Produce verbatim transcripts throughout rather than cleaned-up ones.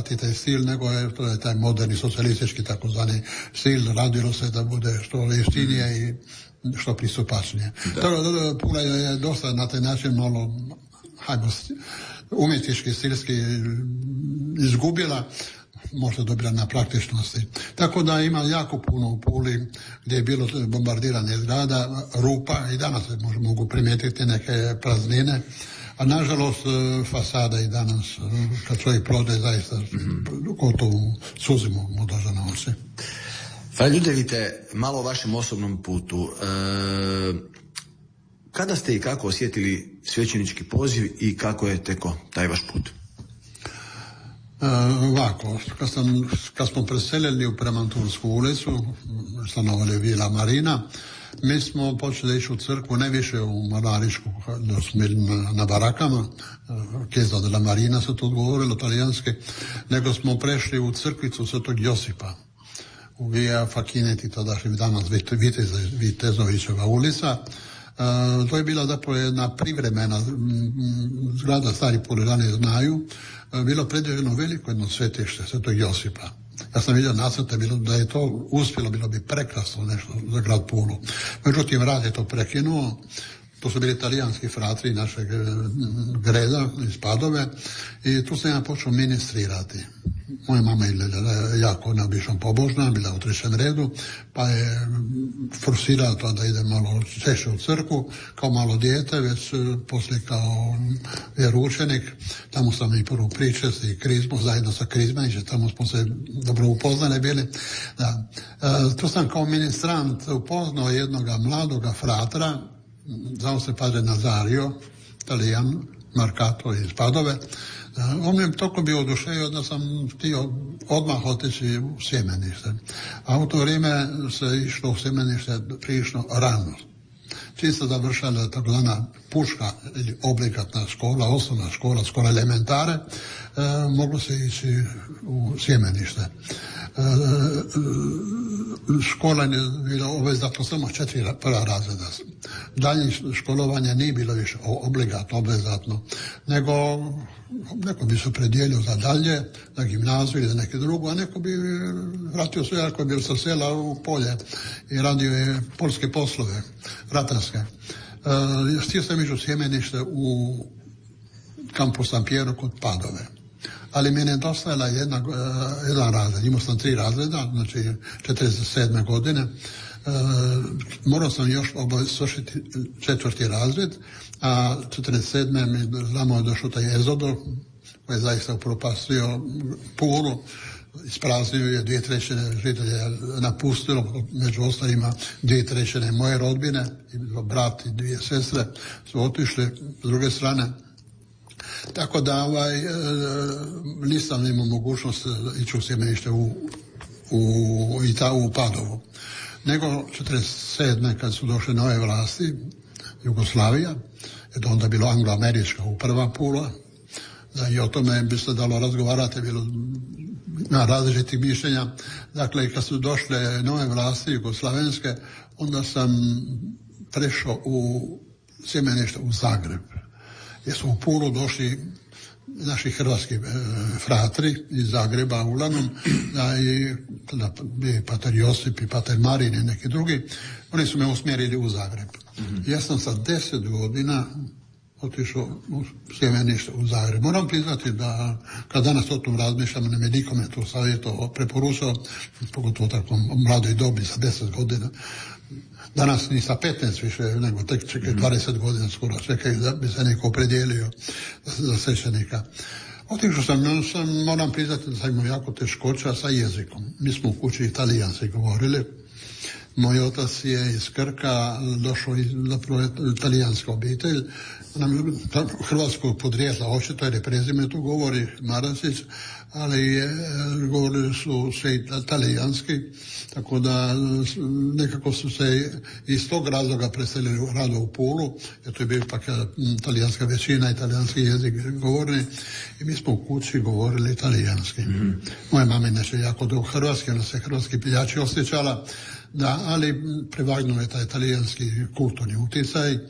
prihvati taj stil, nego je to je taj moderni socijalistički takozvani stil, radilo se da bude što jeftinije i što pristupačnije. To Pula je dosta na taj način malo, hajmo, umjetnički, stilski izgubila, možda dobila na praktičnosti. Tako da ima jako puno u Puli gdje je bilo bombardiranje zgrada, rupa, i danas se mogu primijetiti neke praznine, a nažalost fasada i danas, kad čovjek prodaje, zaista gotovo suzimo mu dođe na oči. Fra Ljudevite, malo o vašem osobnom putu. E, kada ste i kako osjetili svećenički poziv i kako je teko taj vaš put? E, ovako, kad, sam, kad smo preselili u Premantursku ulicu, stanovali Vila Marina, mi smo počeli ići u crkvu, ne više u Mararišku, da smo bili na, na barakama, Chiesa della Marina se to govorilo talijanski, nego smo prešli u crkvicu Svetog Josipa, u Via Fakineti, tadašnji danas Vitezovićeva ulica. Uh, to je bila zapravo jedna privremena m, zgrada, stari Puležani znaju, uh, bilo predviđeno veliko jedno svetište Svetog Josipa. Ja sam vidio nacrte, bilo da je to uspjelo, bilo bi prekrasno nešto za grad Pulu. Međutim, rad je to prekinuo. To su bili talijanski fratri našeg greda iz Padove i tu sam ja počeo ministrirati. Moja mama je jako neobično pobožna, bila u trećem redu, pa je forsirala to da ide malo češće u crkvu, kao malo dijete, već poslije kao vjeroučenik. Tamo sam i prvu pričest i krizmu, zajedno sa krizmanićem, tamo smo se dobro upoznali bili. Da. E, tu sam kao ministrant upoznao jednoga mladoga fratra, zvao se Padre Nazario, Talijan, Marcato iz Padove. On mi je toliko bio oduševio da sam htio odmah otići u sjemenište. A u to vrijeme se išlo u sjemenište prilično rano. Čisto završala takozvana puška ili obligatna škola, osnovna škola, škola elementare, e, moglo se ići u sjemenište. E, škola je bila obvezatno samo četiri prva razreda. Dalje školovanje nije bilo više obligatno, obvezatno, nego neko bi se predijelio za dalje, na gimnaziju ili za neke drugo, a neko bi vratio sve, ako je bio sa sela u polje i radio je poljske poslove, ratarske. Uh, htio sam ići u sjemenište u kampu San Piero kod Padove. Ali mi je nedostajala jedna, uh, jedan razred. Imao sam tri razreda, znači četrdeset sedme godine. Uh, morao sam još svršiti četvrti razred, a četrdeset sedme mi znamo je došao taj Ezodo, koji je zaista upropastio Pulu, ispraznio je, dvije trećine žitelja napustilo, među ostalima dvije trećine moje rodbine, brat i dvije sestre su otišli s druge strane. Tako da ovaj, e, nisam imao mogućnost ići u sjemenište u, u, i ta, u Padovu. Nego četrdeset sedme kad su došle nove vlasti, Jugoslavija, je to onda bilo anglo-američka uprava Pula, da i o tome bi se dalo razgovarati, bilo na različitih mišljenja. Dakle, kad su došle nove vlasti jugoslavenske, onda sam prešao u sjemenište u Zagreb. Jer su u Pulu došli naši hrvatski e, fratri iz Zagreba uglavnom, da i da je pater Josip i pater Marin i neki drugi, oni su me usmjerili u Zagreb. Mm-hmm. Ja sam sa deset godina otišao u sjemenište u Zagreb. Moram priznati da kad danas o tom razmišljam, ne me nikome to savjeto preporučao, pogotovo tako mladoj dobi sa deset godina. Danas ni sa petnaest više, nego tek čekaju dvadeset godina skoro, čekaju da bi se neko opredijelio za svećenika. Otišao sam, sam, moram priznati da sam imao jako teškoća sa jezikom. Mi smo u kući italijanski govorili. Moj otac je iz Krka, došao iz zapravo italijanska obitelj, nam hrvatskog podrijetla očito, jer je prezime tu govori Marasić, ali je, govorili su sve italijanski, tako da nekako su se iz tog razloga preselili rado u Pulu, jer to je bio ipak italijanska većina, italijanski jezik govorni, i mi smo u kući govorili italijanski. Mm-hmm. Moja mama inače jako dobro hrvatski, ona se hrvatski piljači osjećala, da, ali prevagnuo je taj italijanski kulturni utjecaj.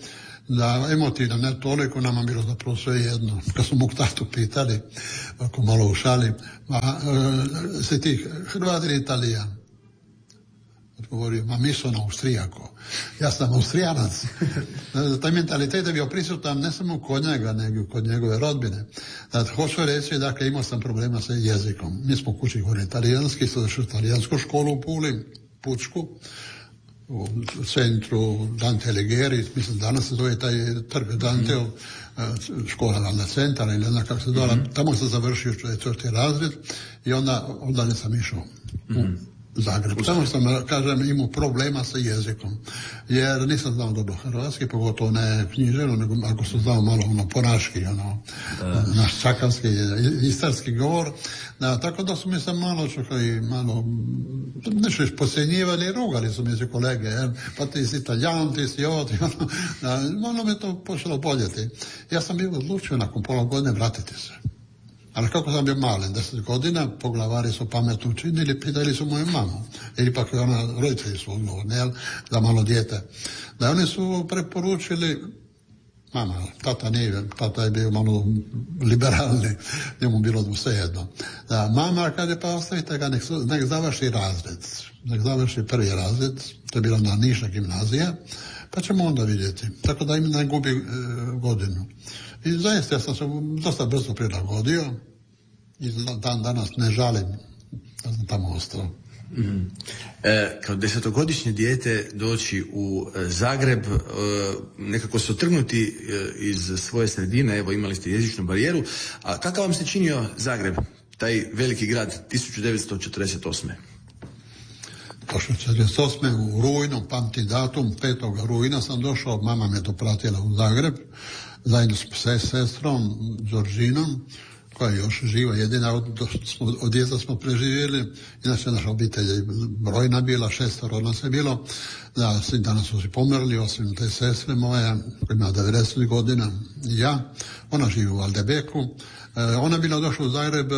da emotivno, ne toliko, nama bilo zapravo sve jedno. Kad smo mog tatu pitali, ako malo u šali, ma, e, si ti Hrvat ili Italijan? Odgovorio, ma mi sam Austrijako. Ja sam Austrijanac. Taj mentalitet je bio prisutan ne samo kod njega, nego kod njegove rodbine. Dakle, hoću reći, dakle, imao sam problema sa jezikom. Mi smo kući govorili italijanski, sad došli u italijansku školu u Puli, pučku, u centru Dante Alighieri, mislim danas se zove taj trg Danteo, mm-hmm. škola na centar ili ne znam kako se zove, mm-hmm. tamo sam završio četvrti razred i onda, onda ne sam išao mm-hmm. u Zagreb. Samo sam, kažem, imao problema sa jezikom, jer nisam znao dobro hrvatski, pogotovo ne knjiženo, nego ako sam znao malo ono ponaški, ono, da. naš čakanski, istarski govor, da, tako da su mi sam malo čekali, malo, nešto još podcjenjivali, rugali su mi se kolege, jer, pa ti si Italijan, ti si ovo, ti ono, da, malo me to počelo boljeti. Ja sam bio odlučio nakon pola godine vratiti se. Ali kako sam bio malen, deset godina, poglavari su pametno učinili, pitali su moju mamu. Ili pak ona, roditelji su odgovorni, jel, za malo dijete. Da oni su preporučili, mama, tata nije, tata je bio malo liberalni, njemu bilo svejedno. Da, mama kaže, pa ostavite ga, nek, nek završi razred, nek završi prvi razred, to je bila na Niša gimnazija, pa ćemo onda vidjeti. Tako da im ne gubi e, godinu. I zaista ja sam se dosta brzo prilagodio i dan danas ne žalim da sam tamo ostao. Mm. E, kao desetogodišnje dijete doći u Zagreb, e, nekako se otrgnuti e, iz svoje sredine, evo imali ste jezičnu barijeru, a kakav vam se činio Zagreb, taj veliki grad, tisuću devetsto četrdeset osme? Došao četrdeset osme u rujnu, pamtim datum, petog rujna sam došao, mama me to pratila u Zagreb, zajedno s sestrom, Đorđinom, koja je još živa, jedina od, smo, od djeca smo preživjeli, inače naša obitelj je brojna bila, šestoro nas je bilo, da, svi danas su si pomrli, osim te sestre moje, koja ima devedeset godina, i ja, ona živi u Valdebeku, e, ona je bila došla u Zagreb e,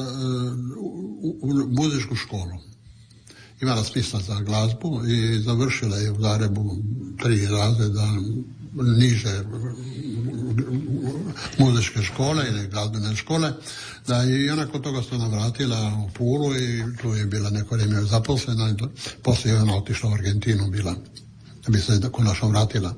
u, u muzičku školu. Imala smisla za glazbu i završila je u Zagrebu tri razreda niže muzičke škole ili glazbene škole, da i ona kod toga se ona vratila u Pulu i tu je bila neko vrijeme zaposlena i poslije je ona otišla u Argentinu bila, da bi se konačno vratila.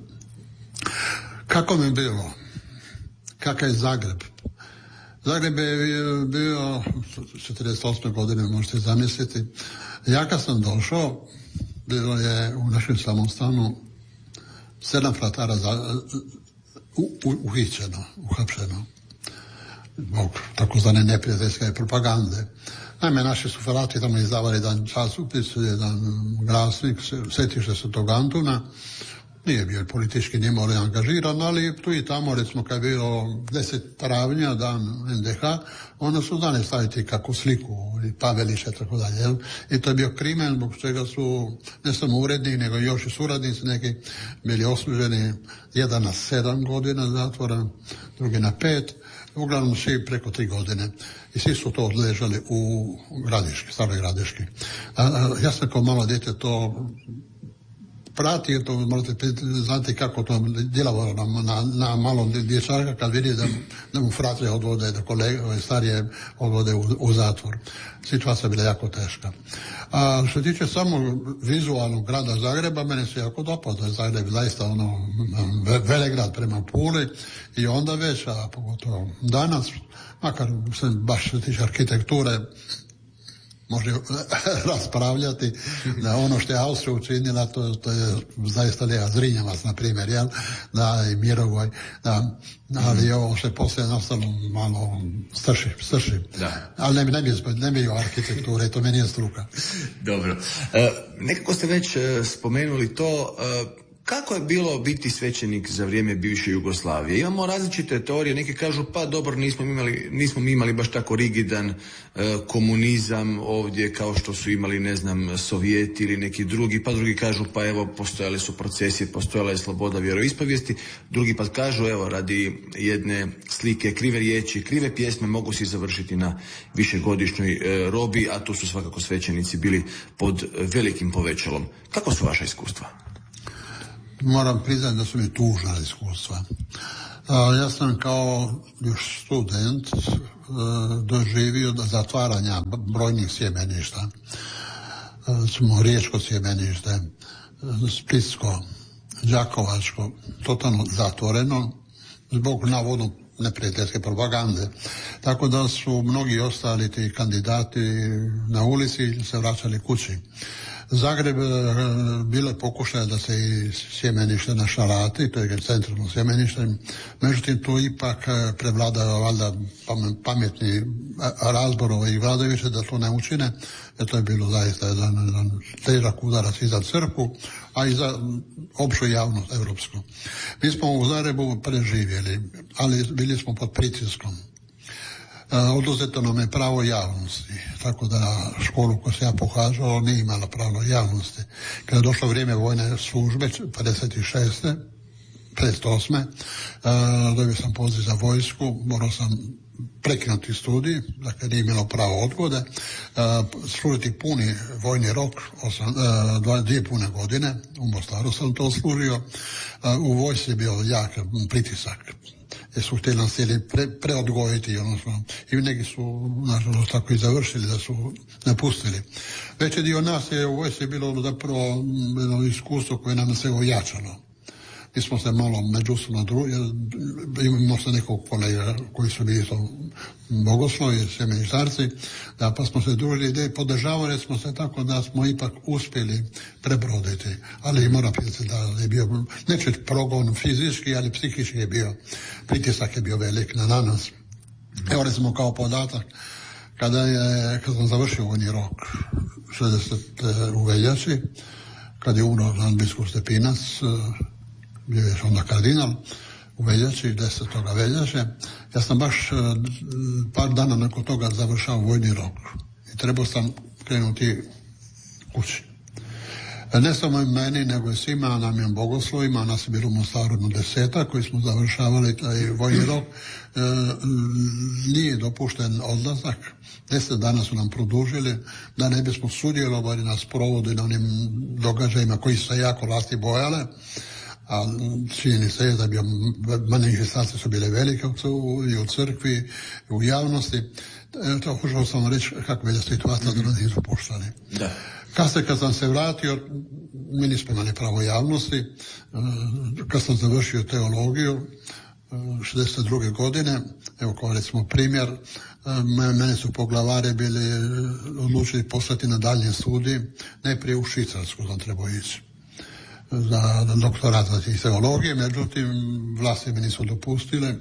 Kako mi je bilo? Kakav je Zagreb? Zagreb je bio četrdeset osme godine, možete zamisliti. Ja kad sam došao, bilo je u našem samostanu sedam fratara za, u, u, uhićeno, uhapšeno. Zbog takozvane neprijateljske propagande. Naime, naši su frati tamo izdavali jedan časopis, jedan glasnik, sjetiše se tog Antuna. Nije bio politički, nije morali angažiran, ali tu i tamo, recimo, kad je bilo deset travnja, dan en de ha, onda su znali staviti kakvu sliku, i Pavelića, tako dalje. I to je bio krimen, zbog čega su ne samo uredni, nego još i suradnici neki bili osuđeni, jedan na sedam godina zatvora, drugi na pet, uglavnom svi preko tri godine. I svi su to odležali u Gradiški, Staroj Gradiški. A, a, ja sam kao malo dijete to prati, to možete znati kako to djelovalo na, na, na malom dječaka kad vidi da, da mu fratre odvode, da kolege starije odvode u, u zatvor. Situacija je bila jako teška. A što tiče samo vizualnog grada Zagreba, mene se jako dopao, da je Zagreb zaista ono velegrad prema Puli i onda već, a pogotovo danas, makar se baš što tiče arhitekture, može raspravljati da ono što je Austrija učinila, to, to je zaista lijeva Zrinjevac, na primjer, jel? Da, i Mirogoj, da, ali ovo što je poslije nastalo malo strši, strši. Da. Ali ne, ne bi, ne bi o arhitekture, to meni je struka. Dobro. E, nekako ste već spomenuli to, e, kako je bilo biti svećenik za vrijeme bivše Jugoslavije? Imamo različite teorije, neki kažu pa dobro, nismo imali, nismo mi imali baš tako rigidan e, komunizam ovdje kao što su imali, ne znam, Sovjeti ili neki drugi, pa drugi kažu pa evo postojale su procesi, postojala je sloboda vjeroispovijesti, drugi pa kažu evo radi jedne slike, krive riječi, krive pjesme mogu se završiti na višegodišnjoj e, robi, a tu su svakako svećenici bili pod velikim povećalom. Kako su vaša iskustva? moram priznati da su mi tužna iskustva. Ja sam kao još student doživio do zatvaranja brojnih sjemeništa. Smo Riječko sjemenište, Splitsko, Đakovačko, totalno zatvoreno zbog navodno neprijateljske propagande. Tako da su mnogi ostali ti kandidati na ulici i se vraćali kući. Zagreb bilo je pokušaja da se i sjemenište na Šarati, to je centralno sjemenište, međutim tu ipak prevladava valjda pametni razbor i vladajući da to ne učine, jer to je bilo zaista jedan, jedan težak udarac i za crkvu, a i za opću javnost evropsku. Mi smo u Zagrebu preživjeli, ali bili smo pod pritiskom. Oduzeto nam je pravo javnosti, tako da školu koju sam ja pohađao nije imala pravo javnosti. Kada je došlo vrijeme vojne službe, pedeset šeste pedeset osme dobio sam poziv za vojsku, morao sam prekinuti studij, dakle nije imalo pravo odgode, služiti puni vojni rok, osam, dva, dvije pune godine, u Mostaru sam to služio, u vojsci je bio jak pritisak. Jer su htjeli nas htjeli pre, preodgojiti, odnosno, i neki su, nažalost, tako i završili, da su napustili. Veći dio nas je u vojsci bilo zapravo jedno iskustvo koje nam se ojačalo. Mi smo se malo međusobno drugi, imamo se nekog kolega koji su bili to bogoslovi, sjemeništarci, da pa smo se družili i podržavali smo se tako da smo ipak uspjeli prebroditi. Ali moram pitati da je bio, neće progon fizički, ali psihički je bio, pritisak je bio velik na nas. Evo recimo kao podatak, kada je, kad sam završio vojni rok, šezdesete u veljači, kad je umro biskup Stepinac, bio je onda kardinal, u veljači, desetoga veljače. Ja sam baš par dana nakon toga završao vojni rok i trebao sam krenuti kući. Ne samo i meni, nego i svima nam je bogoslovima, nas je bilo u Mostaru jedno deseta koji smo završavali taj vojni rok. E, nije dopušten odlazak. Deset dana su nam produžili da ne bismo sudjelovali na sprovodu na onim događajima koji su se jako vlasti bojale. A činjenica je da bi manifestacije su bile velike i u crkvi i u javnosti. E, to hoćeo sam reći kako je situacija da nas nisu puštali. Da. Kasnije kad sam se vratio, mi nismo imali pravo javnosti. Kad sam završio teologiju šezdeset druge godine, evo kao recimo primjer, mene su poglavare bili odlučili poslati na daljnji studij, najprije u Švicarsku sam trebao ići za doktorat za teologije, međutim vlasti mi nisu dopustile.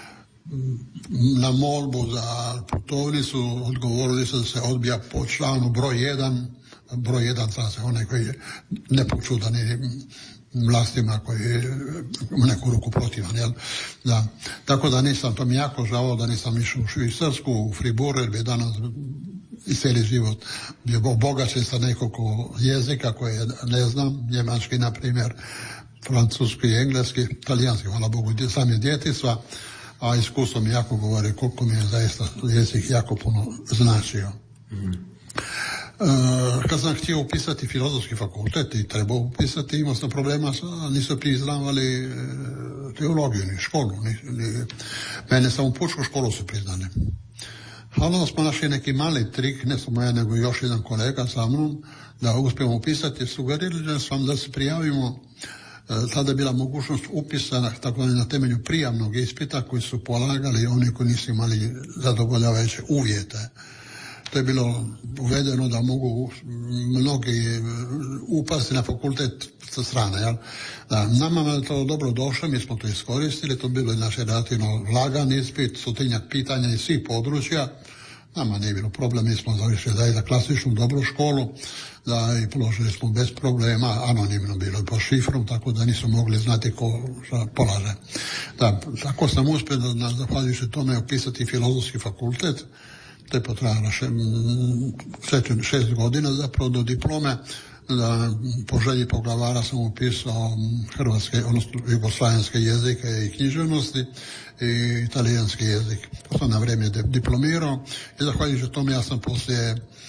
Na molbu za putovnicu odgovorili su da se odbija po članu broj jedan, broj jedan znači onaj koji je nepočudan vlastima koji je u neku ruku protivan, jel? Da. Tako da nisam, to mi jako žao da nisam išao u Švicarsku, u Fribourg, jer bi danas i cijeli život bio bogaćen sa nekoliko jezika koje ne znam, njemački na primjer, francuski, engleski, talijanski, hvala Bogu, sam je djetinjstva, a iskustvo mi jako govori koliko mi je zaista jezik jako puno značio. Mm. E, kad sam htio upisati filozofski fakultet i trebao upisati, imao sam problema, sa, nisu priznavali e, teologiju, ni školu. Ni, ni, mene sam u pučku školu su priznali. Ali onda smo našli neki mali trik, ne samo ja, nego još jedan kolega sa mnom, da uspijemo upisati. Sugerirali sam da se prijavimo. Tada je bila mogućnost upisa tako na temelju prijamnog ispita koji su polagali oni koji nisu imali zadovoljavajuće uvjete. To je bilo uvedeno da mogu mnogi upasti na fakultet sa strane. Jel? Da, nama je to dobro došlo, mi smo to iskoristili, to bilo i naš relativno lagan ispit, stotinjak pitanja iz svih područja. Nama nije bilo problem, mi smo završili zaista klasičnu dobru školu, da i položili smo bez problema, anonimno bilo po šifrom, tako da nisu mogli znati ko polaže. Da, tako sam uspio da, zahvaljujući tome, upisati filozofski fakultet. To je potrajalo še, šest godina zapravo do diplome. Da, po želji poglavara sam upisao hrvatske, odnosno jugoslavenske jezike i književnosti i italijanski jezik. To sam na vrijeme diplomirao i zahvaljujući tome ja sam poslije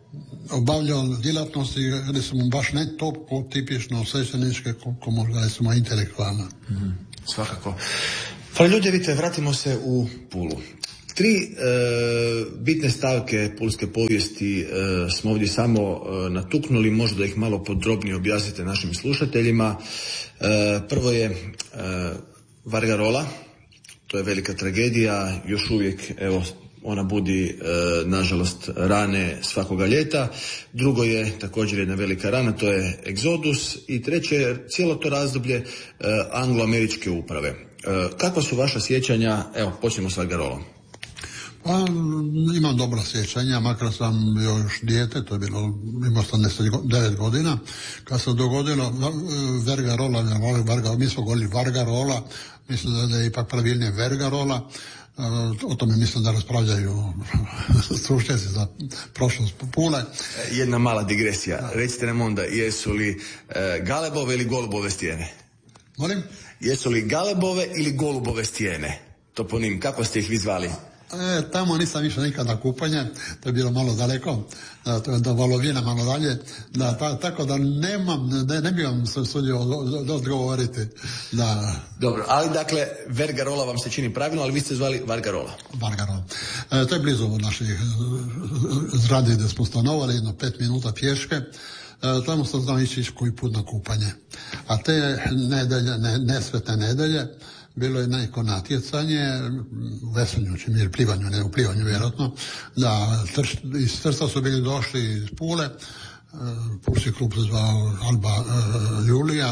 obavljao djelatnosti, recimo, baš ne toliko tipično svećeničke, koliko možda, recimo, intelektualna. Mm-hmm. Svakako. Pa ljudi, vidite, vratimo se u Pulu. Tri e, bitne stavke pulske povijesti e, smo ovdje samo e, natuknuli, možda da ih malo podrobnije objasnite našim slušateljima. E, prvo je e, Vargarola, to je velika tragedija, još uvijek, evo, ona budi, e, nažalost, rane svakoga ljeta. Drugo je također jedna velika rana, to je Egzodus. I treće je cijelo to razdoblje e, anglo-američke uprave. E, kakva su vaša sjećanja? Evo, počnemo s Vargarolom. Pa, imam dobra sjećanja, makar sam još dijete, to je bilo, imao sam devet godina, kad se dogodilo Vargarola, mi smo govorili Vargarola, mislim da je ipak pravilnije Vergarola. O tome mislim da raspravljaju stručnjaci za prošlost Pule. Jedna mala digresija. Da. Recite nam onda, jesu li e, Galebove ili Golubove stijene? Molim? Jesu li Galebove ili Golubove stijene? Toponim, kako ste ih vi zvali? E, tamo nisam išao nikad na kupanje, to je bilo malo daleko, da, to je do Valovina malo dalje, da, ta, tako da nemam, ne, ne bi vam se sudio odgovoriti. Da. Dobro, ali dakle, Vergarola vam se čini pravilno, ali vi ste zvali Vargarola. Vargarola. E, to je blizu naših zgrade gdje smo stanovali, jedno pet minuta pješke. E, tamo sam znao ići koji put na kupanje. A te nedelje, ne, nesvetne nedelje, bilo je neko natjecanje u veselju, čim je plivanju, ne u plivanju vjerojatno, da trš, iz Trsta su bili došli iz Pule, uh, Pulski klub se zvao Alba uh, Julija,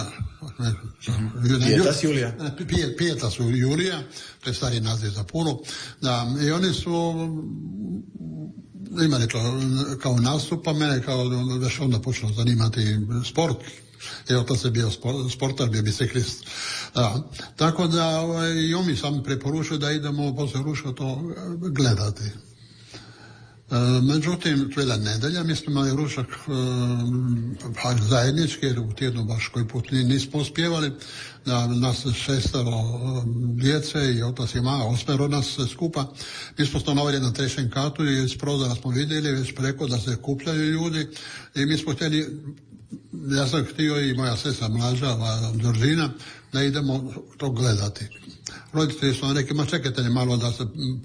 Pijetas Julija. Pijetas Julija, to je stari naziv za Pulu, da, i oni su imali to kao nastup, a mene kao već onda počelo zanimati sport. Evo, to se bio sportar, bio biciklist. Da. Tako da ovaj, i on mi sam preporučio da idemo poslije Ruša to gledati. E, međutim, to je jedna nedelja, mi smo imali ručak e, zajednički, jer u tjednu baš koji put nismo uspjevali. Da, nas šestero djece i otac i mama, osmero nas se skupa. Mi smo stanovali na trećem katu i iz prozora smo vidjeli već preko da se kupljaju ljudi i mi smo htjeli, ja sam htio i moja sestra mlađa, Đorđina, da idemo to gledati. Roditelji su nam rekli, ma čekajte malo da se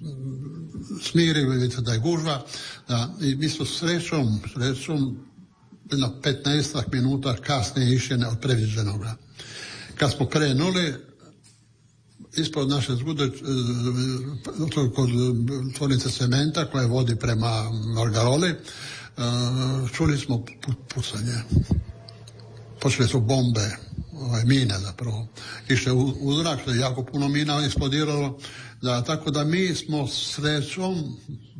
smiri, vidite da je gužva. Da, i mi smo srećom, srećom, na petnaestak minuta kasnije išli od predviđenoga. Kad smo krenuli, ispod naše zgude, kod tvornice cementa koja vodi prema Vargaroli, čuli smo pucanje. Počeli su bombe, ovaj, mine zapravo. Išle u, u zrak, jako puno mina eksplodiralo. Da, tako da mi smo srećom,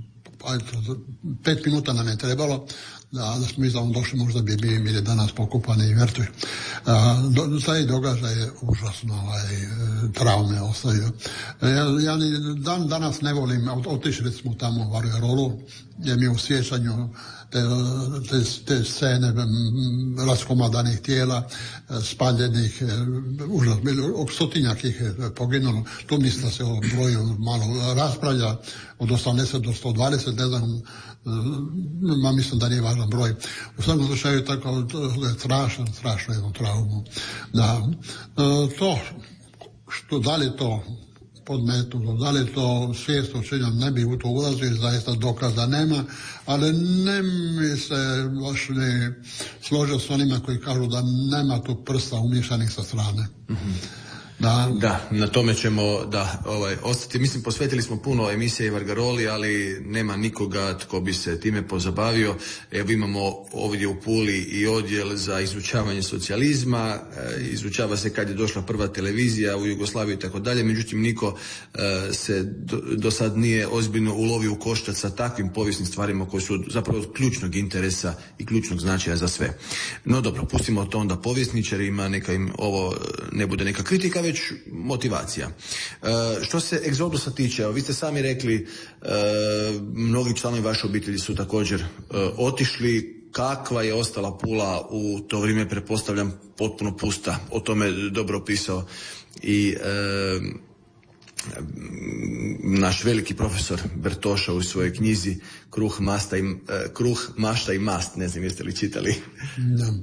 pet minuta nam je trebalo, da, da smo izdavom došli, možda bi bili danas pokupani i mrtvi. Do, taj događaj je užasno, ovaj, traume ostaju. Ja, ja dan danas ne volim, otišli smo tamo u Vargarolu, gdje mi u sjećanju te, te, te scene raskomadanih tijela, spaljenih, užas, stotinjak ih je poginulo. Tu mislim da se o broju malo raspravlja, od osamdeset do sto dvadeset, ne znam, ma mislim da nije važan broj. U svakom slučaju tako, to je strašno, strašno jednu traumu. Da, to, što, da li to podmetnuto, da li to svijest učinjam, ne bi u to ulazio, jer zaista dokaza nema, ali ne mi se baš ne složio s onima koji kažu da nema tu prsta umješanih sa strane. Mm-hmm. Da. Da, na tome ćemo da ovaj, ostati. Mislim, posvetili smo puno emisije i Vargaroli, ali nema nikoga tko bi se time pozabavio. Evo, imamo ovdje u Puli i odjel za izučavanje socijalizma, e, izučava se kad je došla prva televizija u Jugoslaviji i tako dalje, međutim niko e, se do, do sad nije ozbiljno ulovio u koštac sa takvim povijesnim stvarima koji su zapravo od ključnog interesa i ključnog značaja za sve. No dobro, pustimo to onda povjesničarima, neka im ovo ne bude neka kritika, već motivacija. E, što se Egzodusa tiče, vi ste sami rekli, e, mnogi članovi vaše obitelji su također e, otišli. Kakva je ostala Pula u to vrijeme, pretpostavljam potpuno pusta, o tome je dobro opisao i e, naš veliki profesor Bertoša u svojoj knjizi Kruh, masta i, Kruh, mašta i mast, ne znam jeste li čitali? Da.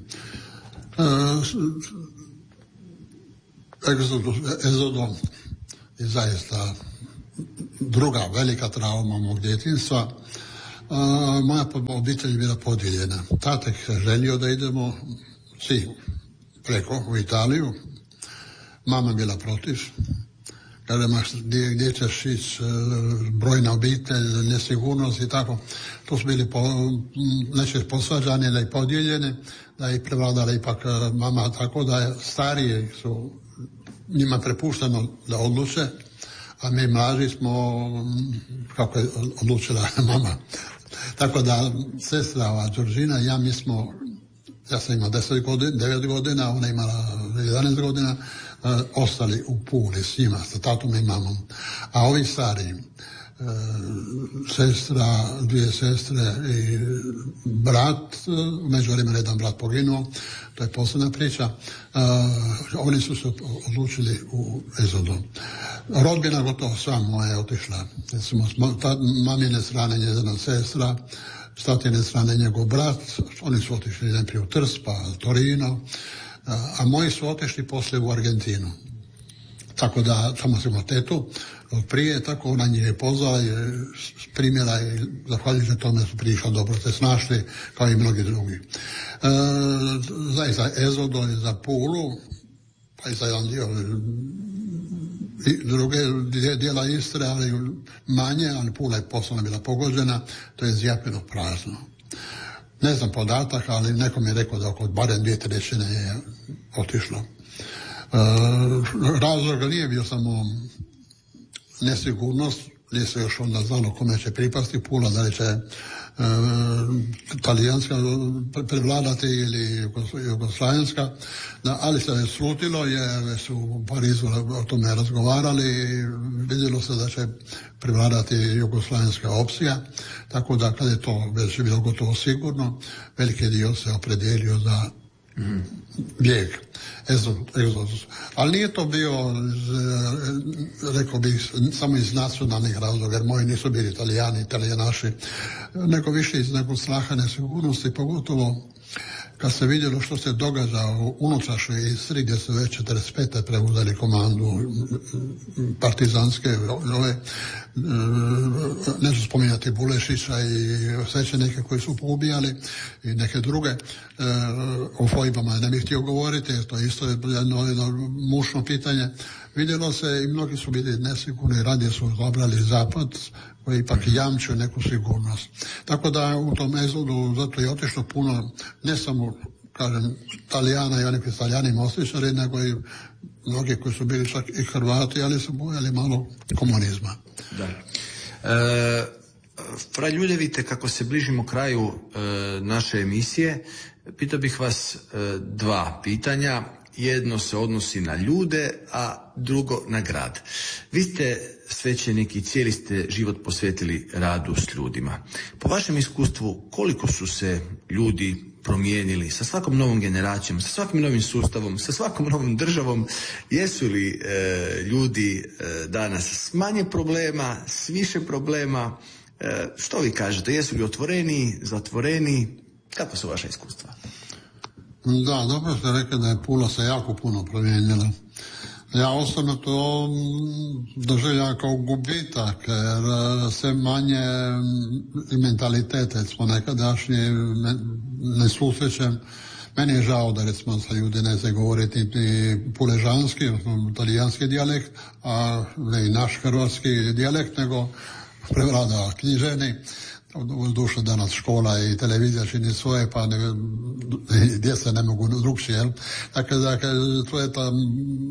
Egzodom je zaista druga velika trauma mog djetinjstva. Moja obitelj je bila podijeljena. Tatek želio da idemo svi preko u Italiju. Mama bila protiv. Kada imaš gdje, gdje ćeš ići, brojna obitelj, nesigurnost i tako. To su bili po, neće posvađani, da i podijeljeni, da ih prevladala ipak mama, tako da je stariji su njima prepušteno da odluče, a mi mlađi smo, kako je odlučila mama. Tako da sestra ova Đorđina i ja, mi smo, ja sam imao deset godina, devet godina, ona imala jedanaest godina, uh, ostali u Puli s njima, sa tatom i mamom. A ovi stari, uh, sestra, dvije sestre i brat, uh, među vremena jedan brat poginuo, to je posebna priča, uh, oni su se odlučili u Ezodu. Rodbina gotovo sva moja je otišla. Mamine strane njezina sestra, s tatine strane njegov brat, oni su otišli najprije u Trst, pa Torino, a moji su otišli poslije u Argentinu. Tako da, samo sam imao tetu od prije, tako ona nje je pozvala, je primjela i zahvaljujući tome su prišla, dobro se snašli, kao i mnogi drugi. E, zaista, Ezodo je za Pulu, pa i za jedan dio i druge dijela Istre, ali manje, ali Pula je poslovno bila pogođena, to je zjapeno prazno. Ne znam podatak, ali neko mi je rekao da oko barem dvije trećine je otišlo. E, razlog nije bio samo nesigurnost, gdje se još onda znalo kome će pripasti Pula, da li će e, talijanska prevladati ili jugoslavenska, da, ali se je slutilo jer su u Parizu o tome razgovarali i vidjelo se da će prevladati jugoslavenska opcija, tako da kad je to već bilo gotovo sigurno, veliki dio se opredijelio za mm. bijeg, egzodus. Ali nije to bio, rekao bih, samo iz nacionalnih razloga, jer moji nisu bili Italijani, Italijanaši, nego više iz nekog straha nesigurnosti, pogotovo kad se vidjelo što se događa u unutrašnjoj Istri, gdje su već četrdeset pete preuzeli komandu partizanske, ove, neću spominjati Bulešića i svećenike koji su poubijali i neke druge, o fojbama ne bih htio govoriti, jer to je isto jedno, jedno mušno pitanje. Vidjelo se i mnogi su bili nesigurni, radije su odabrali zapad, koji ipak jamčio neku sigurnost. Tako da u tom Ezodu zato je otišlo puno, ne samo, kažem, Talijana i oni koji su Talijani mostičari, nego i mnogi koji su bili čak i Hrvati, ali su bojali malo komunizma. Da. E, Fra Ljudevite, kako se bližimo kraju e, naše emisije, pitao bih vas e, dva pitanja. Jedno se odnosi na ljude, a drugo na grad. Vi ste svećenik i cijeli ste život posvetili radu s ljudima. Po vašem iskustvu, koliko su se ljudi promijenili sa svakom novom generacijom, sa svakim novim sustavom, sa svakom novom državom? Jesu li e, ljudi e, danas s manje problema, s više problema? E, što vi kažete? Jesu li otvoreni, zatvoreni? Kako su vaša iskustva? Da, dobro ste rekli da je Pula se jako puno promijenila. Ja osobno to doživljam kao gubitak, jer sve manje i mentalitete smo nekadašnji ne susrećem. Meni je žao da recimo sa ljudi ne zna govoriti ni puležanski, odnosno talijanski dijalekt, a ne i naš hrvatski dijalekt, nego prevlada knjiženi. Duše danas škola i televizija čini svoje, pa ne, djeca ne mogu drugčije, jel? Dakle, dakle, to je ta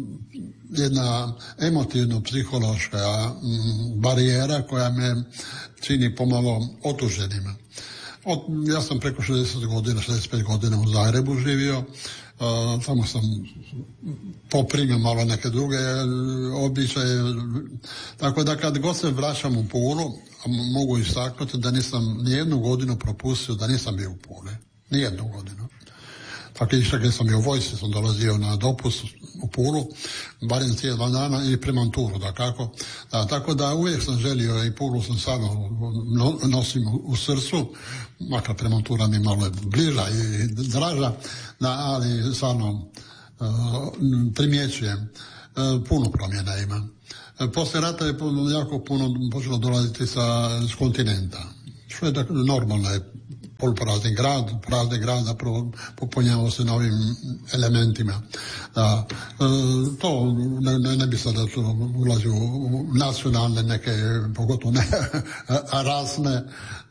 jedna emotivno-psihološka barijera koja me čini pomalo otuženima. Od, ja sam preko šezdeset godina, šezdeset pet godina u Zagrebu živio, uh, tamo sam poprimio malo neke druge običaje, tako da kad god se vraćam u Pulu, mogu istaknuti da nisam nijednu godinu propustio da nisam bio u Puli. Nijednu godinu. Tako i kad sam bio u vojsci, sam dolazio na dopust u Pulu, barem cijel dva dana i prema Turu, da kako. Da, tako da uvijek sam želio i Pulu sam sada nosim u srcu, makar prema Tura mi malo je bliža i draža, da, ali stvarno uh, primjećujem, uh, puno promjena ima. Poslije rata je jako puno počelo dolaziti sa s kontinenta, što je dakle, normalno je. Poluprazni grad, prazni grad zapravo popunjavao se novim elementima. Da, to ne, ne, ne bi sada to ulazio u nacionalne neke, pogotovo ne rasne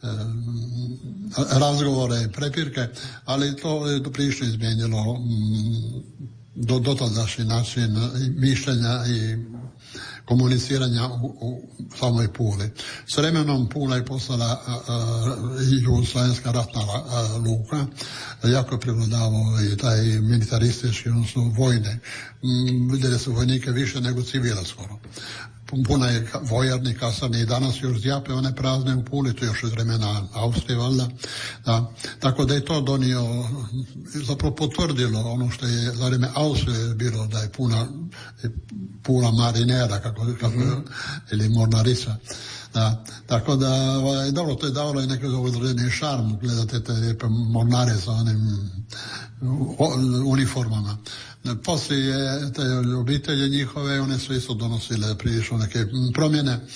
razgovore i prepirke, ali to je prilično izmijenilo do, dotadašnji način mišljenja i komuniciranja u, u samoj Puli. S vremenom Pula je postala i jugoslavenska ratna a, luka, jako je prevladavao i taj militaristički, odnosno vojne. M, vidjeli su vojnike više nego civila skoro. Puna je vojarni, kasarni i danas još zjape one prazne u Puli, to još iz vremena Austrije, valjda. Da. Tako da je to donio, zapravo potvrdilo ono što je za vrijeme Austrije bilo, da je puna, Pula marinera, kako, kako, mm-hmm. ili mornarica. Da. Tako da, ovaj, dobro, to je davalo i neki određeni šarm, gledate te lijepe mornare sa onim uniformama. Poslije te obitelje njihove, one su isto donosile prilično neke promjene. E,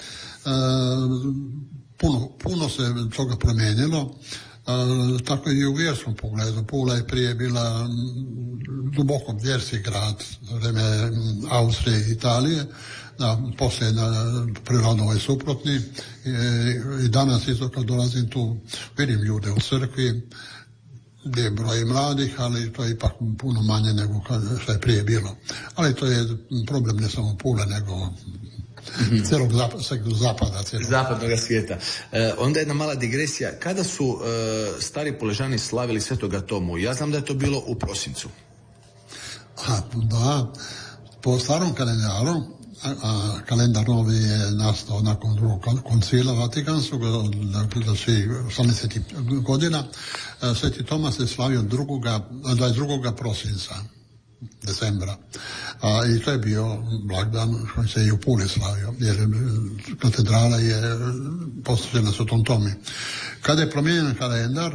puno, puno se toga promijenilo. E, tako i u vjerskom pogledu. Pula je prije bila duboko vjerski grad za vrijeme Austrije i Italije. Da, poslije prirodno je suprotni. E, I danas isto kad dolazim tu, vidim ljude u crkvi, gdje je broj mladih, ali to je ipak puno manje nego što je prije bilo. Ali to je problem ne samo Pule, nego mm-hmm. cijelog zap, zapada. Cijelog. Zapadnog svijeta. E, onda jedna mala digresija. Kada su e, stari Puležani slavili Svetoga Tomu? Ja znam da je to bilo u prosincu. A, da, po starom kalendaru, a, a kalendar novi je nastao nakon drugog koncila Vatikanskog, da svi osamdeset godina. Sveti Toma se slavio dvadeset drugog prosinca, decembra. A, i to je bio blagdan koji se i u Puli slavio, jer katedrala je posvećena Svetom Tomi. Kada je promijenjen kalendar,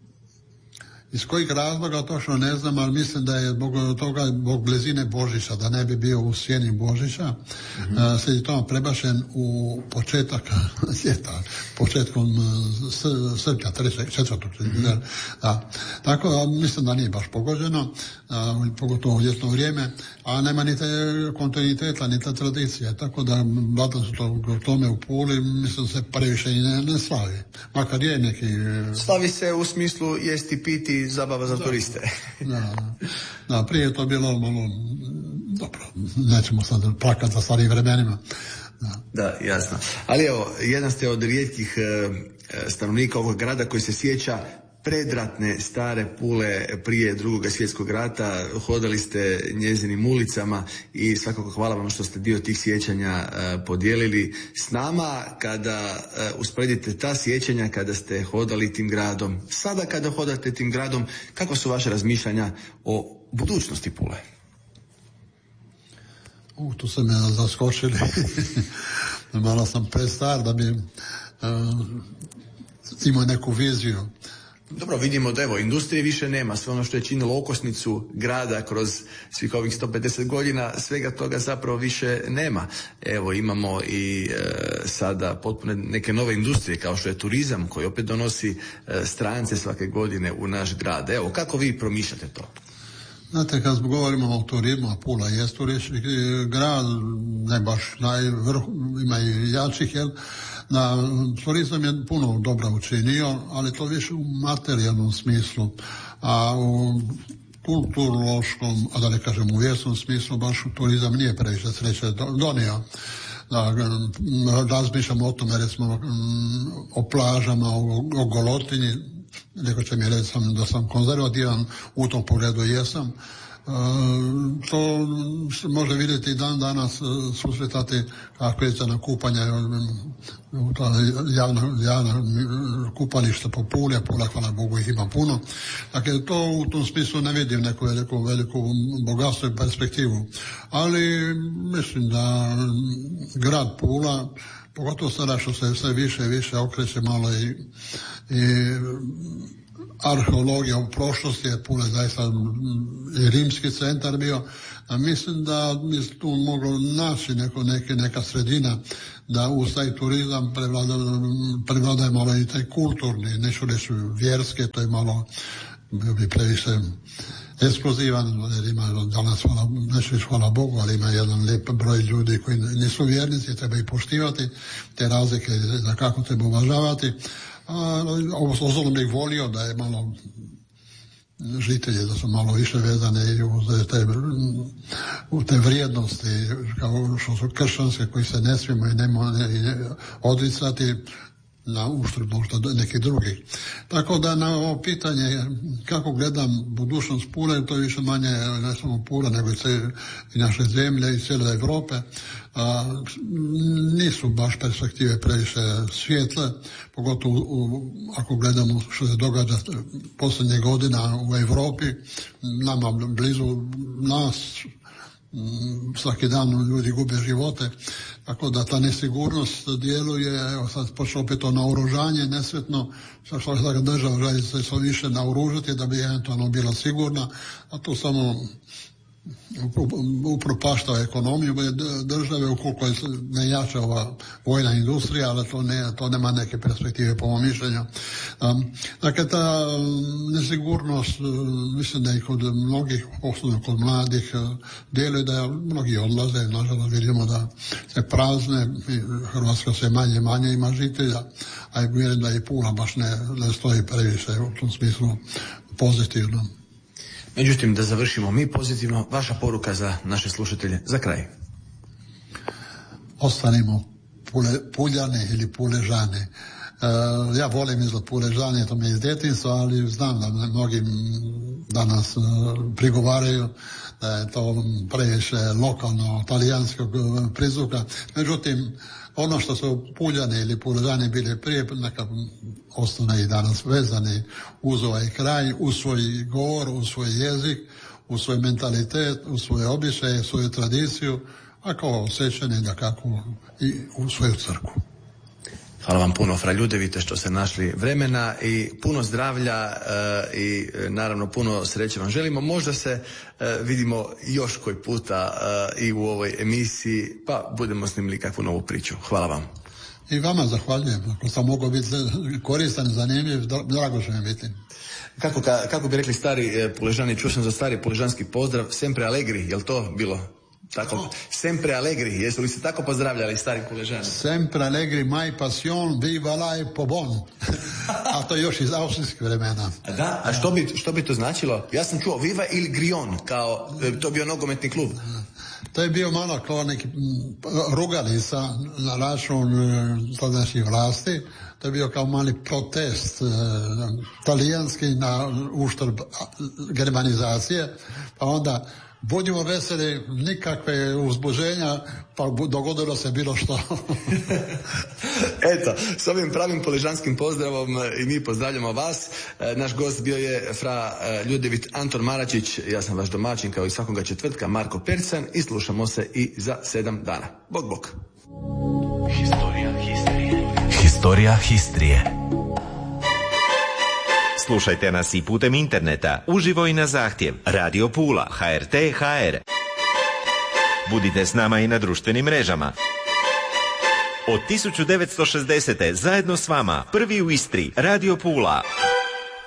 iz kojih razloga točno ne znam, ali mislim da je zbog toga, zbog blizine Božića, da ne bi bio u sjeni Božića, mm-hmm. Sveti Toma prebačen u početak ljeta, početkom srpnja, trećeg, četvrtog. Mm-hmm. Da. Tako, mislim da nije baš pogođeno, a, pogotovo u ljetno vrijeme, a nema ni te kontinuiteta, ni ta tradicija, tako da blagdan su to tome u Puli, mislim se previše i ne, ne slavi. Makar je neki... Slavi se u smislu jesti, piti, zabava za turiste. Da, da, prije je to bilo malo, dobro, nećemo sad plakati za starim vremenima. Da. Da, jasno. Ali evo, jedan ste od rijetkih e, stanovnika ovog grada koji se sjeća predratne stare Pule prije drugog svjetskog rata, hodali ste njezinim ulicama i svakako hvala vam što ste dio tih sjećanja uh, podijelili s nama. Kada uh, usporedite ta sjećanja kada ste hodali tim gradom, sada kada hodate tim gradom, kako su vaše razmišljanja o budućnosti Pule? U, tu su me zaskočili. Malo sam prestar da bi uh, imao neku viziju. Dobro, vidimo da evo, industrije više nema, sve ono što je činilo okosnicu grada kroz svih ovih sto pedeset godina, svega toga zapravo više nema. Evo, imamo i e, sada potpuno neke nove industrije kao što je turizam koji opet donosi e, strance svake godine u naš grad. Evo, kako vi promišljate to? Znate, kad govorimo o turizmu, a Pula je turistički grad, ne baš najvrh, ima i jačih, jel? Na, turizam je puno dobra učinio, ali to više u materijalnom smislu, a u kulturološkom, a da ne kažem u vjerskom smislu, baš turizam nije previše sreće donio. Da, razmišljamo o tome, recimo, o plažama, o, o golotinji. Neko će mi reći sam, da sam konzervativan, u tom pogledu jesam. To se može vidjeti i dan danas, susretati kako je na kupanje javna, javna kupališta po Puli, a Pula, hvala Bogu, ih ima puno. Dakle, to u tom smislu ne vidim neku veliku, veliku bogatstvo i perspektivu. Ali mislim da grad Pula, pogotovo sada što se sve više i više okreće malo i, i arheologija u prošlosti, je Pula zaista i rimski centar bio, a mislim da bi tu moglo naći neko, neke, neka sredina da uz taj turizam prevlada, prevlada je malo i taj kulturni, neću reći vjerske, to je malo, bio bi previše eksplozivan, jer ima danas, hvala, neću reći hvala Bogu, ali ima jedan lijep broj ljudi koji nisu vjernici, treba ih poštivati, te razlike da kako treba uvažavati. A osobno bih volio da je malo žitelji, da su malo više vezane i uz te, u te vrijednosti kao što su kršćanske koji se ne smijemo i ne, ne odricati na uštrb možda nekih drugih. Tako da na ovo pitanje kako gledam budućnost Pule, to je više manje ne samo Pula nego i naše zemlje i cijele Europe, a, nisu baš perspektive previše svijetle, pogotovo u, ako gledamo što se događa posljednjih godina u Europi, nama blizu nas, svaki dan ljudi gube živote, tako da ta nesigurnost djeluje, evo sad počne opet to naoružanje nesretno, što svaka država želi se sve više naoružati da bi eventualno bila sigurna, a to samo upropaštava ekonomiju države ukoliko je ne jača ova vojna industrija, ali to, ne, to nema neke perspektive po mom mišljenju. Um, dakle, ta nesigurnost, mislim da i kod mnogih, posebno kod mladih, djeluje da mnogi odlaze, nažalost vidimo da se prazne, Hrvatska se manje manje ima žitelja, a je vjerujem da i Pula baš ne, ne stoji previše u tom smislu pozitivno. Međutim, da završimo mi pozitivno, vaša poruka za naše slušatelje za kraj. Ostanimo pule, puljane ili puležane. E, ja volim izgled puležane, to mi je iz djetinjstva, ali znam da mnogi danas prigovaraju da je to previše lokalno talijanskog prizvuka. Međutim, ono što su Puljani ili Puležani bili prije, neka ostane i danas vezani uz ovaj kraj, uz svoj govor, uz svoj jezik, uz svoj mentalitet, uz svoje običaje, svoju tradiciju, a kao osjećanje da kako i u svoju crkvu. Hvala vam puno, fra Ljudevite, što ste našli vremena i puno zdravlja e, i e, naravno puno sreće vam želimo. Možda se e, vidimo još koji puta e, i u ovoj emisiji, pa budemo snimili kakvu novu priču. Hvala vam. I vama zahvaljujem. Ako sam mogao biti koristan i zanimljiv, drago će mi biti. Kako, ka, kako bi rekli stari e, Puležani, čuo sam za stari puležanski pozdrav, sempre allegri, je li to bilo? Tako, sempre allegri, jesu li se tako pozdravljali stari Puležani? Sempre allegri, mai passion, viva la e pobon. A to je još iz austrijskih vremena. A da, a što bi, što bi to značilo? Ja sam čuo viva il grion, kao to bio nogometni klub. To je bio malo kao neki rugalica na račun tadašnjih vlasti. To je bio kao mali protest e, talijanski na uštrb germanizacije. Pa onda budimo veseli, nikakve uzbuženja, pa dogodilo se bilo što. Eto, s ovim pravim puležanskim pozdravom i mi pozdravljamo vas. Naš gost bio je fra Ljudevit Anton Maračić, ja sam vaš domaćin kao i svakoga četvrtka Marko Percan i slušamo se i za sedam dana. Bog, bog. Historija Histrije. Historija Histrije. Slušajte nas i putem interneta, uživo i na zahtjev. Radio Pula, ha er te ha er. Budite s nama i na društvenim mrežama. Od tisuću devetsto šezdesete zajedno s vama, prvi u Istri, Radio Pula.